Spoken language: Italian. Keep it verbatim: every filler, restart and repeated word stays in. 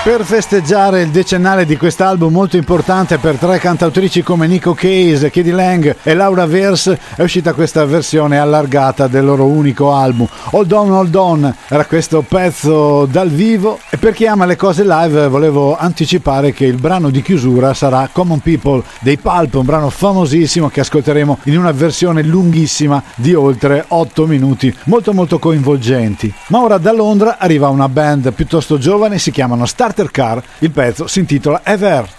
Per festeggiare il decennale di quest'album molto importante per tre cantautrici come Nico Case, Katie Lang e Laura Verse, è uscita questa versione allargata del loro unico album. Hold On Hold On era questo pezzo dal vivo, e per chi ama le cose live volevo anticipare che il brano di chiusura sarà Common People dei Pulp, un brano famosissimo che ascolteremo in una versione lunghissima di oltre otto minuti, molto molto coinvolgenti. Ma ora da Londra arriva una band piuttosto giovane, si chiamano Starter Car, il pezzo si intitola Ever.